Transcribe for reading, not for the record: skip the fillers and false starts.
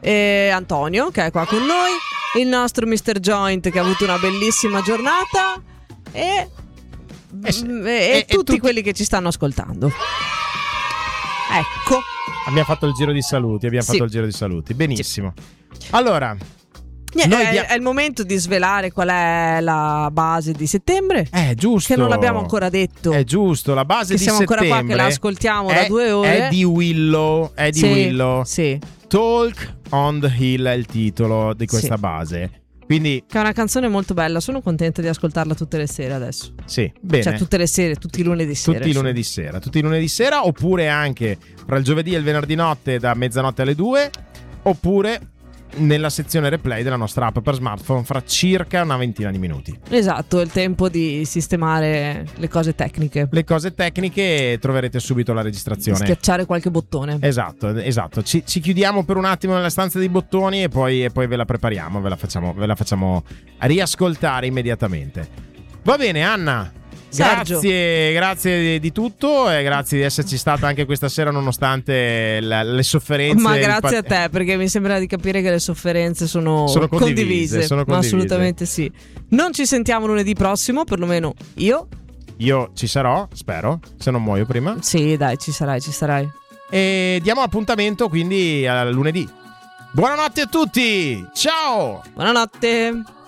Antonio che è qua con noi, il nostro Mr. Joint che ha avuto una bellissima giornata e tutti quelli che ci stanno ascoltando. Ecco, abbiamo fatto il giro di saluti. Benissimo. Allora, è il momento di svelare qual è la base di settembre. Giusto. Che non l'abbiamo ancora detto. È giusto, la base di settembre. Siamo ancora qua che la ascoltiamo da 2 ore. È di Willow. Willow. Sì. Talk on the Hill è il titolo di questa base. Quindi, che è una canzone molto bella. Sono contenta di ascoltarla tutte le sere adesso. Sì, bene. Cioè tutte le sere, tutti i lunedì sera. Tutti i lunedì sera, oppure anche fra il giovedì e il venerdì notte da mezzanotte alle 2, oppure nella sezione replay della nostra app per smartphone fra circa una ventina di minuti. Esatto, è il tempo di sistemare le cose tecniche. Troverete subito la registrazione. Schiacciare qualche bottone. Esatto. Ci chiudiamo per un attimo nella stanza dei bottoni e poi ve la prepariamo, ve la facciamo riascoltare immediatamente. Va bene, Anna. Grazie di tutto e grazie di esserci stata anche questa sera nonostante le sofferenze. Ma grazie a te, perché mi sembra di capire che le sofferenze sono condivise. Ma assolutamente sì. Non ci sentiamo lunedì prossimo, perlomeno io ci sarò, spero, se non muoio prima. Sì, dai, ci sarai. E diamo appuntamento quindi a lunedì. Buonanotte a tutti. Ciao. Buonanotte.